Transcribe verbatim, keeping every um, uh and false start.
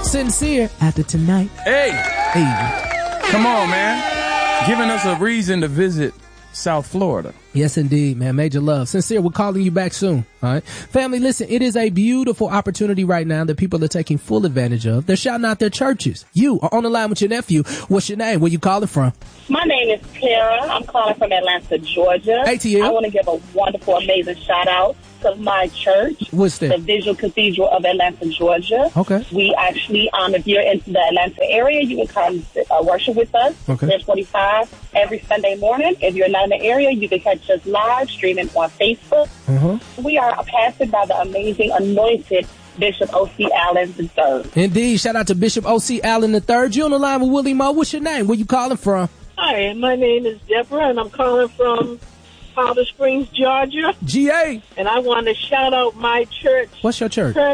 Sincere after tonight. Hey, Hey. come on, man. Giving us a reason to visit South Florida. Yes, indeed, man. Major love. Sincere, we're calling you back soon. All right. Family, listen, it is a beautiful opportunity right now that people are taking full advantage of. They're shouting out their churches. You are on the line with your nephew. What's your name? Where you calling from? My name is Tara. I'm calling from Atlanta, Georgia. Hey, T L. I want to give a wonderful, amazing shout out to my church. What's The that? Visual Cathedral of Atlanta, Georgia. Okay. We actually, um, if you're into the Atlanta area, you can come uh, worship with us. Okay. ten forty-five every Sunday morning. If you're not in the area, you can catch us live streaming on Facebook. Uh-huh. We are pastored by the amazing, anointed Bishop O C Allen the third. Indeed. Shout out to Bishop O C Allen the third. You on the line with Willie Moe. What's your name? Where you calling from? Hi, my name is Deborah, and I'm calling from Powder Springs, Georgia. G A. And I want to shout out my church. What's your church?